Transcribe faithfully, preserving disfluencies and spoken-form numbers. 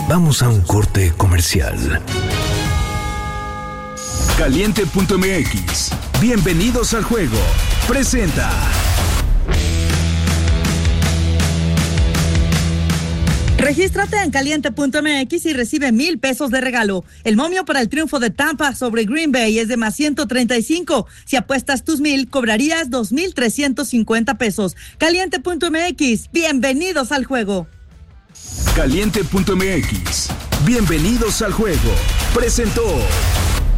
Vamos a un corte comercial. Caliente punto m x. Bienvenidos al juego. Presenta. Regístrate en caliente punto m x y recibe mil pesos de regalo. El momio para el triunfo de Tampa sobre Green Bay es de más ciento treinta y cinco. Si apuestas tus mil, cobrarías dos mil trescientos cincuenta pesos. Caliente punto m x. Bienvenidos al juego. Caliente punto m x. Bienvenidos al juego. Presentó.